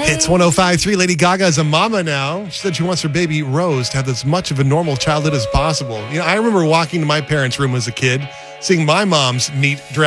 It's 105.3. Lady Gaga is a mama now. She said she wants her baby Rose to have as much of a normal childhood as possible. I remember walking to my parents' room as a kid, seeing my mom's neat dress.